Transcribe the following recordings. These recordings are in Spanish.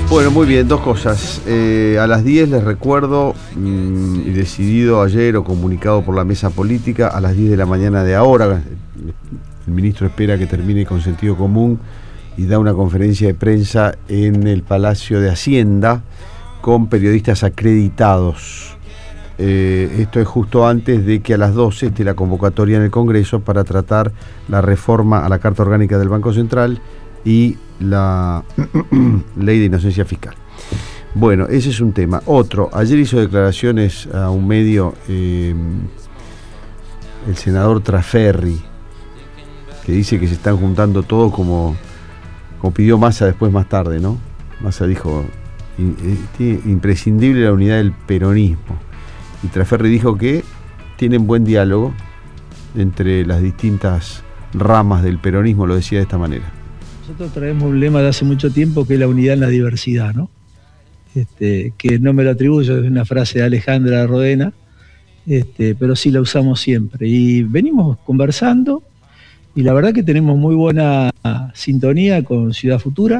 Bueno, muy bien, dos cosas. A las 10 les recuerdo, y decidido ayer o comunicado por la mesa política, a las 10 de la mañana de ahora, el ministro espera que termine con sentido común y da una conferencia de prensa en el Palacio de Hacienda con periodistas acreditados. Esto es justo antes de que a las 12 esté la convocatoria en el Congreso para tratar la reforma a la Carta Orgánica del Banco Central y la ley de inocencia fiscal. Bueno, ese es un tema. Otro, ayer hizo declaraciones a un medio el senador Traferri, que dice que se están juntando todos como pidió Massa después más tarde, ¿no? Massa dijo, imprescindible la unidad del peronismo. Y Traferri dijo que tienen buen diálogo entre las distintas ramas del peronismo, lo decía de esta manera. Nosotros traemos un lema de hace mucho tiempo que es la unidad en la diversidad, ¿no? Que no me lo atribuyo, es una frase de Alejandra Rodena, pero sí la usamos siempre. Y venimos conversando y la verdad que tenemos muy buena sintonía con Ciudad Futura,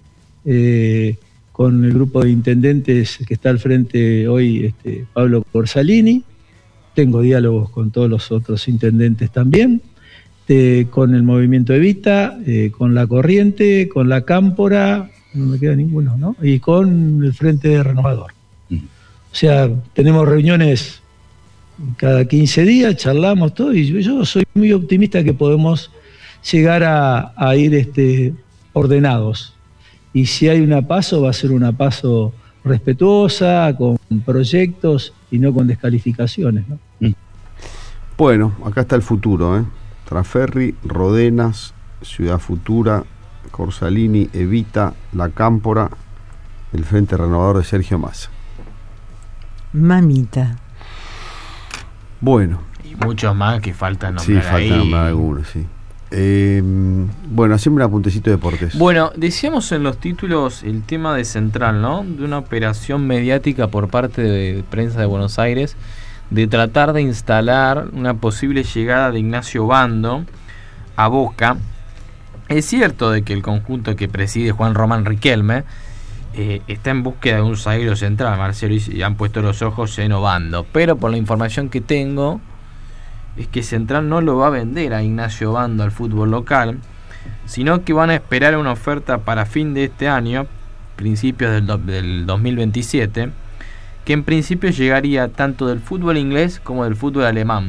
con el grupo de intendentes que está al frente hoy, Pablo Corsalini. Tengo diálogos con todos los otros intendentes también. Con el movimiento Evita, con la Corriente, con la Cámpora, no me queda ninguno, ¿no? Y con el Frente Renovador. O sea, tenemos reuniones cada 15 días, charlamos todo, y yo soy muy optimista que podemos llegar a ir ordenados. Y si hay una PASO, va a ser una PASO respetuosa, con proyectos y no con descalificaciones, ¿no? Bueno, acá está el futuro, ¿eh? Traferri, Rodenas, Ciudad Futura, Corsalini, Evita, La Cámpora, el Frente Renovador de Sergio Massa. Mamita. Bueno. Y muchos más que faltan nombrar. Sí, faltan nombrar algunos, sí. Bueno, hacemos un apuntecito de deportes. Bueno, decíamos en los títulos el tema de Central, ¿no? De una operación mediática por parte de prensa de Buenos Aires de tratar de instalar una posible llegada de Ignacio Bando a Boca. Es cierto de que el conjunto que preside Juan Román Riquelme está en búsqueda de un zaguero central, Marcelo, y han puesto los ojos en Bando, pero por la información que tengo es que Central no lo va a vender a Ignacio Bando al fútbol local, sino que van a esperar una oferta para fin de este año, principios del 2027, que en principio llegaría tanto del fútbol inglés como del fútbol alemán.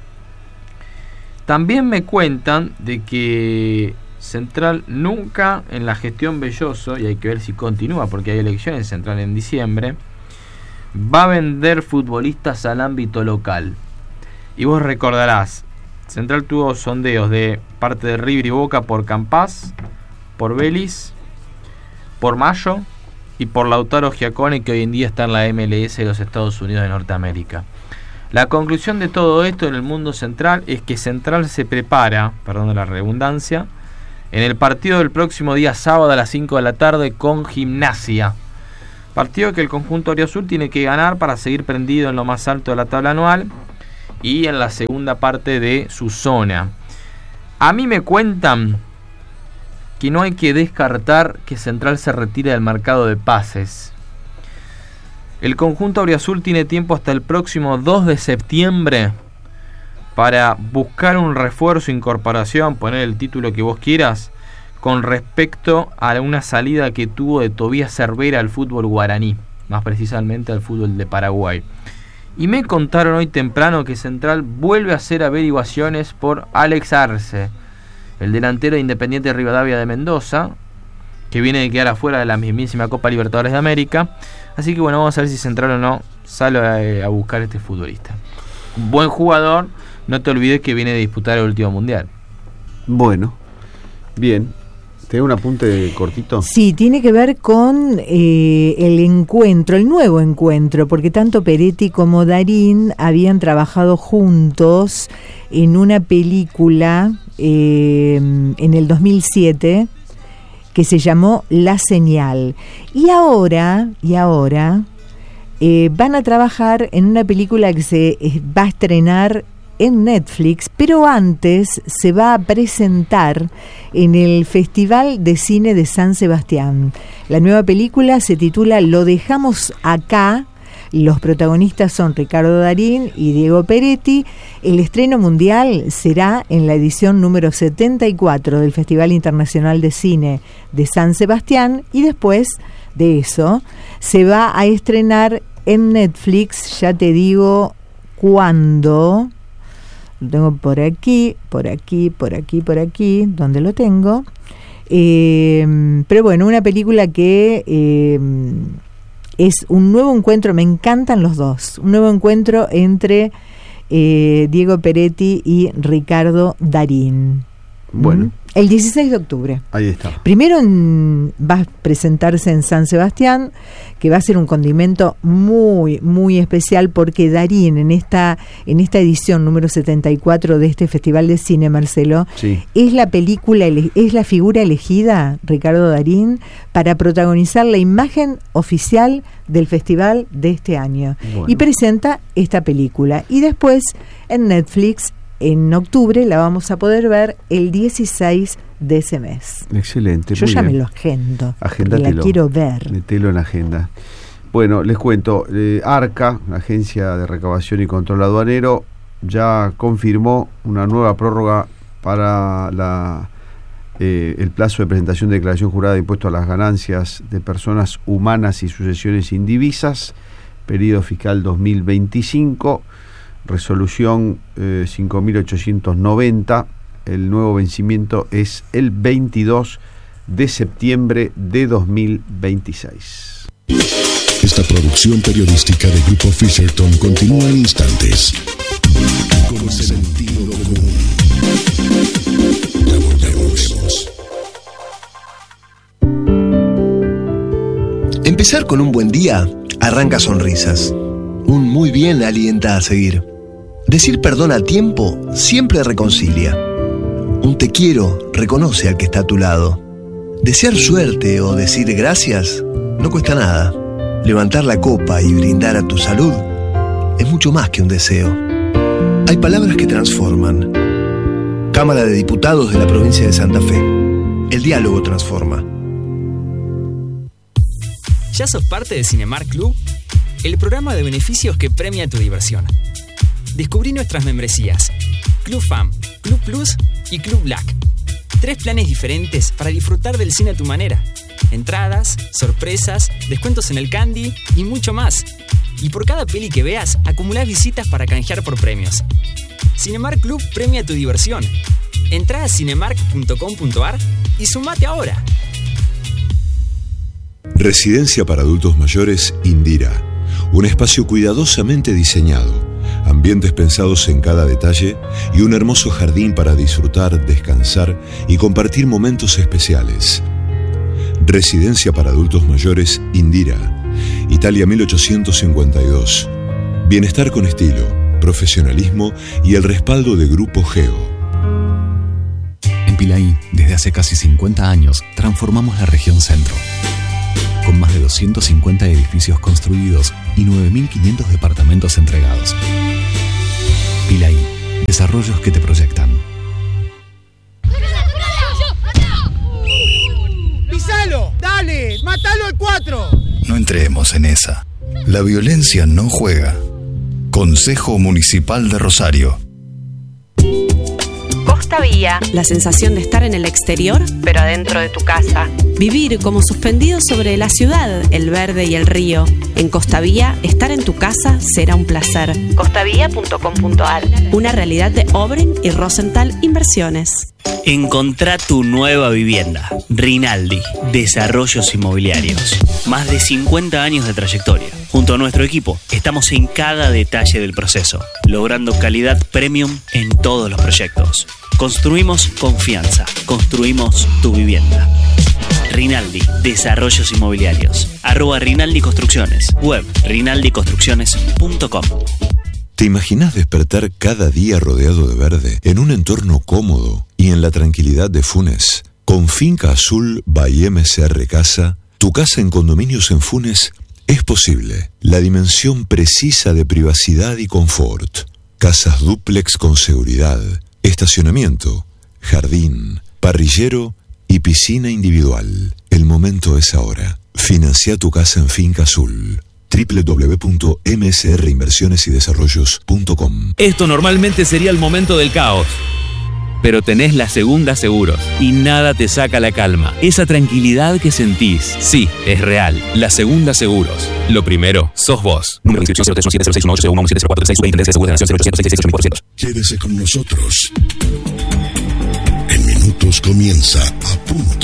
También me cuentan de que Central nunca en la gestión Belloso, y hay que ver si continúa porque hay elecciones Central en diciembre, va a vender futbolistas al ámbito local. Y vos recordarás, Central tuvo sondeos de parte de River y Boca por Campás, por Vélez, por Mayo y por Lautaro Giacone, que hoy en día está en la MLS de los Estados Unidos de Norteamérica. La conclusión de todo esto en el mundo Central es que Central se prepara, perdón la redundancia, en el partido del próximo día sábado a las 5 de la tarde con Gimnasia. Partido que el conjunto auriazul tiene que ganar para seguir prendido en lo más alto de la tabla anual y en la segunda parte de su zona. A mí me cuentan que no hay que descartar que Central se retire del mercado de pases. El conjunto auriazul tiene tiempo hasta el próximo 2 de septiembre para buscar un refuerzo, incorporación, poner el título que vos quieras, con respecto a una salida que tuvo de Tobías Cervera al fútbol guaraní, más precisamente al fútbol de Paraguay. Y me contaron hoy temprano que Central vuelve a hacer averiguaciones por Alex Arce, el delantero de Independiente Rivadavia de Mendoza, que viene de quedar afuera de la mismísima Copa Libertadores de América. Así que bueno, vamos a ver si Central o no sale a buscar a este futbolista. Un buen jugador, no te olvides que viene de disputar el último mundial. Bueno, bien. ¿Tengo un apunte cortito? Sí, tiene que ver con el encuentro, el nuevo encuentro, porque tanto Peretti como Darín habían trabajado juntos en una película en el 2007 que se llamó La Señal. Y ahora van a trabajar en una película que se va a estrenar en Netflix, pero antes se va a presentar en el Festival de Cine de San Sebastián. La nueva película se titula Lo dejamos acá. Los protagonistas son Ricardo Darín y Diego Peretti. El estreno mundial será en la edición número 74 del Festival Internacional de Cine de San Sebastián, y después de eso se va a estrenar en Netflix, ya te digo cuándo. Lo tengo por aquí, ¿dónde lo tengo? Pero bueno, una película que es un nuevo encuentro, me encantan los dos, un nuevo encuentro entre Diego Peretti y Ricardo Darín. Bueno. El 16 de octubre. Ahí está. Primero va a presentarse en San Sebastián, que va a ser un condimento muy, muy especial, porque Darín en esta edición número 74 de este Festival de Cine, Marcelo, sí, es la figura elegida, Ricardo Darín, para protagonizar la imagen oficial del festival de este año. Bueno. Y presenta esta película. Y después en Netflix, en octubre, la vamos a poder ver el 16 de ese mes. Excelente. Yo ya me lo agendo. Agéndatelo. La quiero ver. Metelo en agenda. Bueno, les cuento, ARCA, la Agencia de Recabación y Control Aduanero, ya confirmó una nueva prórroga para el plazo de presentación de declaración jurada de impuesto a las ganancias de personas humanas y sucesiones indivisas, periodo fiscal 2025. Resolución 5.890, el nuevo vencimiento es el 22 de septiembre de 2026. Esta producción periodística de Grupo Fisherton continúa en instantes. Con sentido común. Ya volvemos. Empezar con un buen día arranca sonrisas. Un muy bien alienta a seguir. Decir perdón a tiempo siempre reconcilia. Un te quiero reconoce al que está a tu lado. Desear suerte o decir gracias no cuesta nada. Levantar la copa y brindar a tu salud es mucho más que un deseo. Hay palabras que transforman. Cámara de Diputados de la provincia de Santa Fe. El diálogo transforma. ¿Ya sos parte de Cinemark Club? El programa de beneficios que premia tu diversión. Descubrí nuestras membresías: Club Fam, Club Plus y Club Black. 3 planes diferentes para disfrutar del cine a tu manera. Entradas, sorpresas, descuentos en el candy y mucho más. Y por cada peli que veas, acumulás visitas para canjear por premios. Cinemark Club premia tu diversión. Entrá a cinemark.com.ar y sumate ahora. Residencia para adultos mayores Indira. Un espacio cuidadosamente diseñado, ambientes pensados en cada detalle y un hermoso jardín para disfrutar, descansar y compartir momentos especiales. Residencia para adultos mayores Indira, Italia 1852. Bienestar con estilo, profesionalismo y el respaldo de Grupo Geo. En Pilaí, desde hace casi 50 años, transformamos la región centro. Con más de 250 edificios construidos y 9.500 departamentos entregados. Pilaí, desarrollos que te proyectan. ¡Pisalo! ¡Dale! ¡Mátalo al 4! No entremos en esa. La violencia no juega. Consejo Municipal de Rosario. Costa Vía, la sensación de estar en el exterior, pero adentro de tu casa. Vivir como suspendido sobre la ciudad, el verde y el río. En Costa Vía, estar en tu casa será un placer. costavía.com.ar, una realidad de Obren y Rosenthal Inversiones. Encontrá tu nueva vivienda. Rinaldi, Desarrollos Inmobiliarios. Más de 50 años de trayectoria. Junto a nuestro equipo, estamos en cada detalle del proceso, logrando calidad premium en todos los proyectos. Construimos confianza. Construimos tu vivienda. Rinaldi, Desarrollos Inmobiliarios. @Rinaldi Construcciones. Web, rinaldiconstrucciones.com. ¿Te imaginas despertar cada día rodeado de verde, en un entorno cómodo y en la tranquilidad de Funes? Con Finca Azul by MCR Casa, tu casa en condominios en Funes es posible. La dimensión precisa de privacidad y confort. Casas dúplex con seguridad, estacionamiento, jardín, parrillero y piscina individual. El momento es ahora. Financia tu casa en Finca Azul. www.msrinversionesydesarrollos.com. Esto normalmente sería el momento del caos. Pero tenés la Segunda Seguros y nada te saca la calma. Esa tranquilidad que sentís, sí, es real. La Segunda Seguros. Lo primero, sos vos. Número de inscripción 0317061801170436 Quédese con nosotros. En minutos comienza A Punto.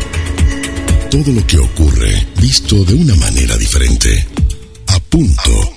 Todo lo que ocurre visto de una manera diferente. A Punto.